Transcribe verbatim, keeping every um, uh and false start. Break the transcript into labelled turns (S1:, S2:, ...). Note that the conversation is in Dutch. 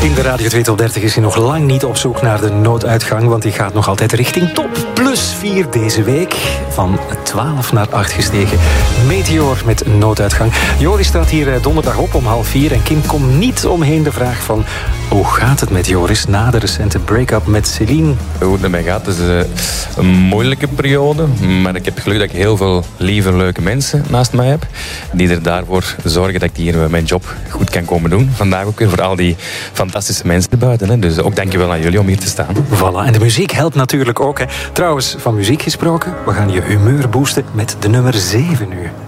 S1: In de Radio twee Top dertig is hij nog lang niet op zoek naar de nooduitgang, want die gaat nog altijd richting top. Plus vier deze week. Van twaalf naar acht gestegen. Meteor met nooduitgang. Joris staat hier donderdag op om half vier. En Kim komt niet omheen de vraag van... hoe gaat het met Joris na de recente break-up met Celine?
S2: Hoe het ermee gaat, is uh, een moeilijke periode. Maar ik heb geluk dat ik heel veel lieve, leuke mensen naast mij heb. Die er daarvoor zorgen dat ik hier mijn job goed kan komen doen. Vandaag ook weer voor al die fantastische mensen erbuiten. Hè. Dus ook dankjewel aan jullie om hier te staan.
S1: Voilà, en de muziek helpt natuurlijk ook. Hè. Trouwens, van muziek gesproken, we gaan je humeur boosten met de nummer zeven nu.